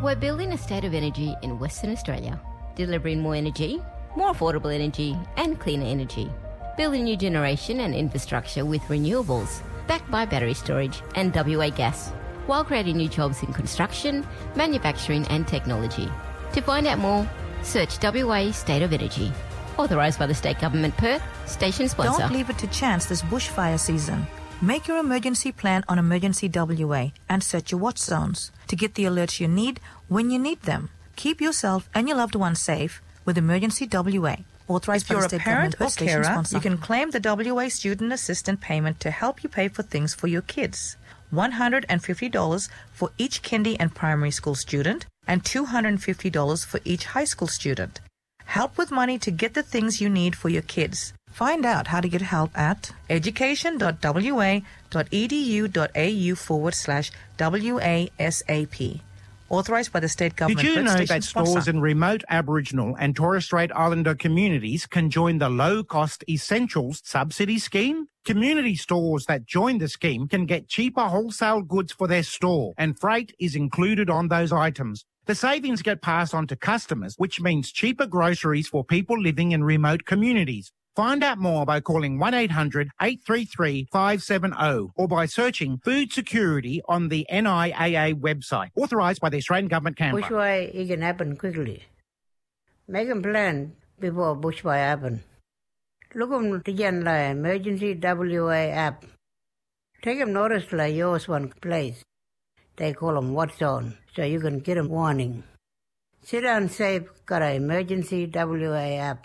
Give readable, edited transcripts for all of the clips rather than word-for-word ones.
We're building a state of energy in Western Australia, delivering more energy, more affordable energy and cleaner energy. Building new generation and infrastructure with renewables, backed by battery storage and WA gas, while creating new jobs in construction, manufacturing and technology. To find out more, search WA State of Energy. Authorised by the State Government Perth, station sponsor. Don't leave it to chance this bushfire season. Make your emergency plan on Emergency WA and set your watch zones to get the alerts you need when you need them. Keep yourself and your loved ones safe with Emergency WA. Authorised by the State Government Perth, station sponsor. You can claim the WA Student Assistance payment to help you pay for things for your kids. $150 for each kindy and primary school student and $250 for each high school student. Help with money to get the things you need for your kids. Find out how to get help at education.wa.edu.au/WASAP. Authorised by the State Government. Did you know that stores in remote Aboriginal and Torres Strait Islander communities can join the low-cost Essentials subsidy scheme? Community stores that join the scheme can get cheaper wholesale goods for their store, and freight is included on those items. The savings get passed on to customers, which means cheaper groceries for people living in remote communities. Find out more by calling 1-800-833-570 or by searching food security on the NIAA website. Authorised by the Australian Government, Canberra. Bushfire it can happen quickly. Make a plan before bushfire happen. Look on the emergency WA app. Take them notice like yours one place. They call them watch zone, so you can get a warning. Sit down safe, got an emergency WA app.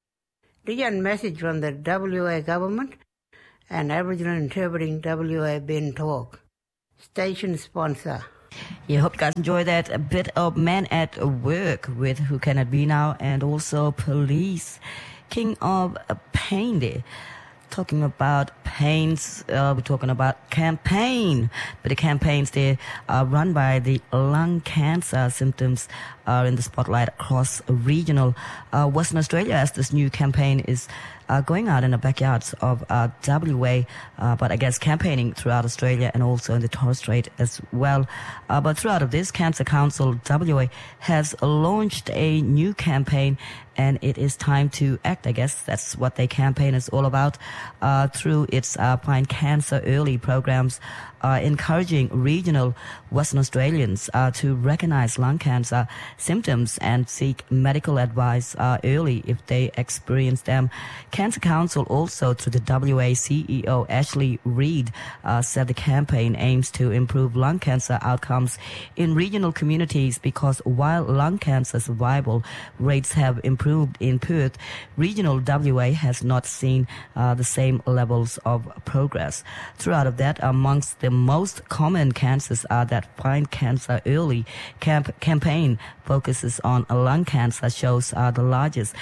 The message from the WA government and Aboriginal Interpreting WA Bin Talk. Station sponsor. Yeah, hope you guys enjoy that. A bit of Man at Work with Who Can It Be Now, and also Police. King of Pain Day. Talking about pains, we're talking about campaign, but the campaigns they are run by the lung cancer symptoms are in the spotlight across regional Western Australia as this new campaign is going out in the backyards of WA, but I guess campaigning throughout Australia and also in the Torres Strait as well. But throughout of this, Cancer Council WA has launched a new campaign, and it is time to act. I guess that's what their campaign is all about, through its Find Cancer Early programs, encouraging regional Western Australians to recognize lung cancer symptoms and seek medical advice early if they experience them. Cancer Council also, through the WA CEO Ashley Reid, said the campaign aims to improve lung cancer outcomes in regional communities because while lung cancer survival rates have improved in Perth, regional WA has not seen the same levels of progress. Throughout of that, amongst the most common cancers are that Find Cancer Early campaign focuses on lung cancer, shows the largest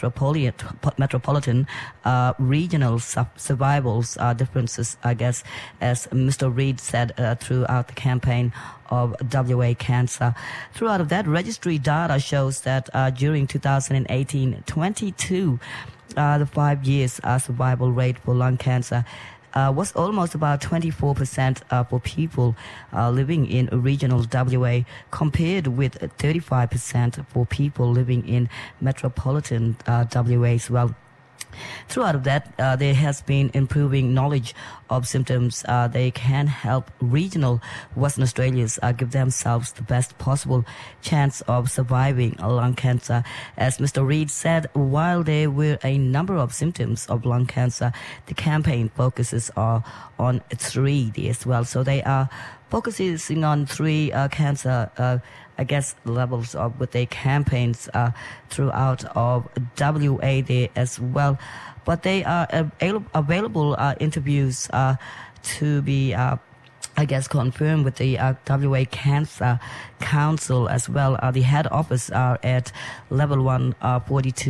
metropolitan regional survivals differences, I guess, as Mr. Reid said throughout the campaign of WA Cancer. Throughout of that, registry data shows that during 2018-22, the 5 years survival rate for lung cancer was almost about 24% for people living in regional WA, compared with 35% for people living in metropolitan WA as well. Throughout of that, there has been improving knowledge of symptoms. They can help regional Western Australians give themselves the best possible chance of surviving lung cancer. As Mr. Reid said, while there were a number of symptoms of lung cancer, the campaign focuses on 3 as well. So they are focusing on 3 cancer I guess levels of with their campaigns throughout of WA there as well. But they are available interviews to be I guess confirmed with the WA Cancer Council as well. The head office are at level 1, 42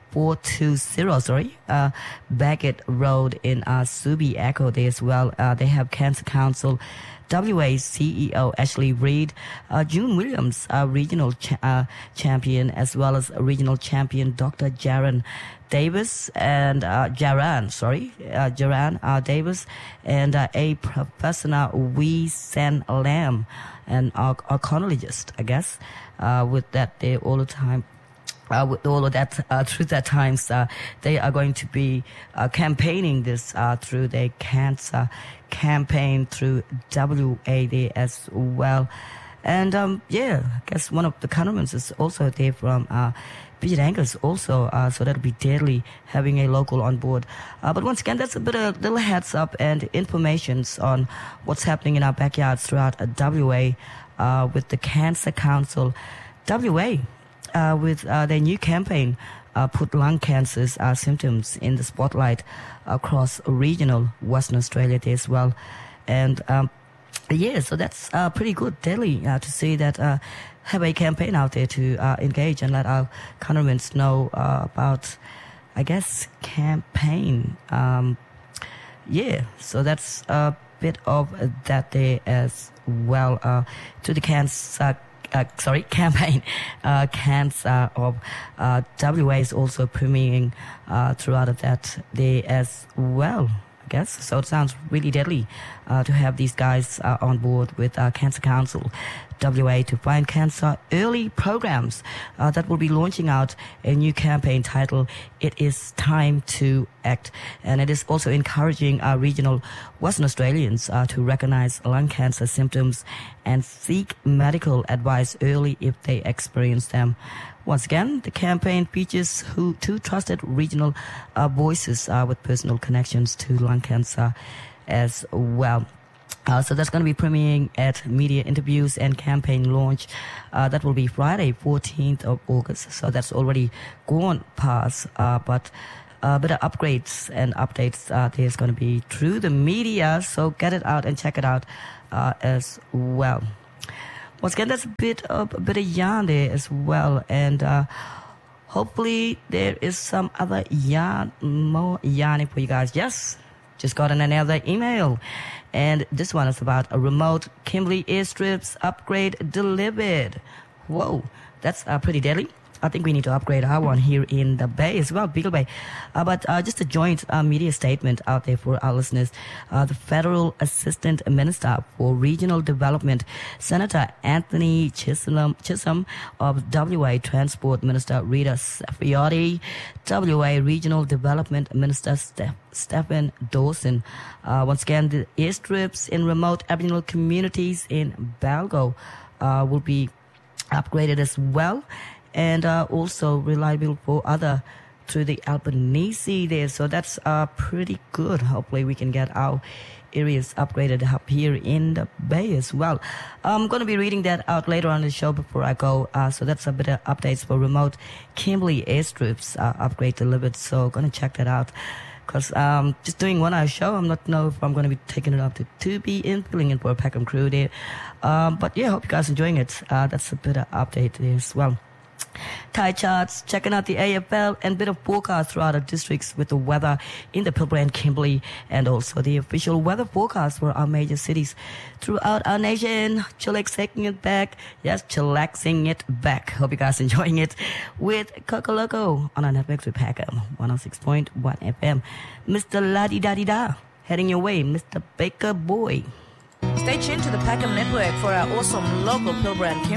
420, Baggett Road in Subiaco there as well. They have Cancer Council WA CEO Ashley Reid, June Williams, regional champion, as well as regional champion Dr. Jaran Davis and Jaran Davis, and a Professor Wee San Lam, an oncologist, I guess. With that, they all the time. With all of that, through that times, they are going to be campaigning this through their cancer campaign through WA there as well. And I guess one of the cameramen is also there from Bridget Angus also, so that'll be deadly having a local on board. But once again, that's a bit of little heads up and informations on what's happening in our backyards throughout WA with the Cancer Council WA. With their new campaign, put lung cancer's symptoms in the spotlight across regional Western Australia there as well. And so that's pretty good, Delhi, to see that have a campaign out there to engage and let our countrymen know about, I guess, campaign. So that's a bit of that there as well to the campaign. Cancer of WA is also premiering throughout of that day as well, I guess. So it sounds really deadly to have these guys on board with Cancer Council WA to find cancer early programs that will be launching out a new campaign titled It Is Time to Act. And it is also encouraging regional Western Australians to recognize lung cancer symptoms and seek medical advice early if they experience them. Once again, the campaign features two trusted regional voices with personal connections to lung cancer as well. So that's going to be premiering at media interviews and campaign launch. That will be Friday, 14th of August. So that's already gone past. But a bit of upgrades and updates there's going to be through the media. So get it out and check it out as well. Once again, that's a bit of yarn there as well. And hopefully there is some other more yarning for you guys. Yes. Just got another email, and this one is about a remote Kimberley airstrips upgrade delivered. Whoa, that's pretty deadly. I think we need to upgrade our one here in the Bay as well, Beagle Bay. But just a joint media statement out there for our listeners. The Federal Assistant Minister for Regional Development, Senator Anthony Chisholm of WA Transport Minister Rita Safioti, WA Regional Development Minister Stephen Dawson. Once again, the airstrips in remote Aboriginal communities in Balgo will be upgraded as well. And also reliable for other through the Albanese there. So that's pretty good. Hopefully we can get our areas upgraded up here in the Bay as well. I'm going to be reading that out later on in the show before I go. So that's a bit of updates for remote Kimberley airstrips upgrade delivered. So going to check that out. Because just doing one hour show, I'm not know if I'm going to be taking it up to 2B in, filling in for a Peckham crew there. But yeah, hope you guys enjoying it. That's a bit of update there as well. Thai charts, checking out the AFL and bit of forecast throughout the districts with the weather in the Pilbara and Kimberley, and also the official weather forecast for our major cities throughout our nation. Chillaxing it back. Yes, chillaxing it back. Hope you guys enjoying it with Kokoloco on our network with Peckham 106.1 FM. Mr. La-di-da-di-da, heading your way, Mr. Baker Boy. Stay tuned to the Peckham Network for our awesome local Pilbara and Kimberley